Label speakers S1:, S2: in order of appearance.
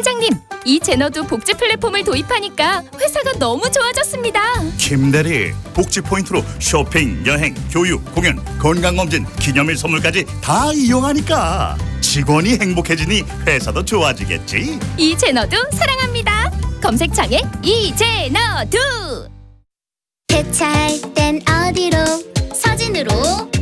S1: 팀장님, 이 제너도 복지 플랫폼을 도입하니까 회사가 너무 좋아졌습니다.
S2: 김대리, 복지 포인트로 쇼핑, 여행, 교육, 공연, 건강검진, 기념일 선물까지 다 이용하니까 직원이 행복해지니 회사도 좋아지겠지.
S1: 이 제너도 사랑합니다. 검색창에 이제너도.
S3: 대차할 땐 어디로? 서진으로.